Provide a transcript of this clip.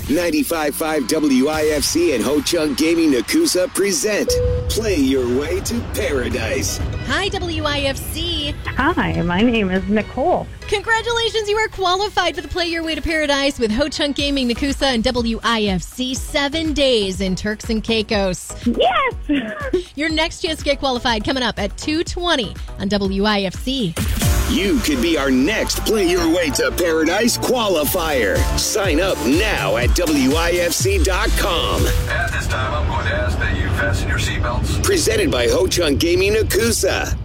95.5 WIFC and Ho Chunk Gaming Nakusa present Play Your Way to Paradise. Hi, WIFC. Hi, my name is Nicole. Congratulations, you are qualified for the Play Your Way to Paradise with Ho Chunk Gaming Nakusa and WIFC. 7 days in Turks and Caicos. Yes! Your next chance to get qualified coming up at 2:20 on WIFC. You could be our next Play Your Way to Paradise qualifier. Sign up now at WIFC.com. At this time, I'm going to ask that you fasten your seatbelts. Presented by Ho Chunk Gaming Nakusa.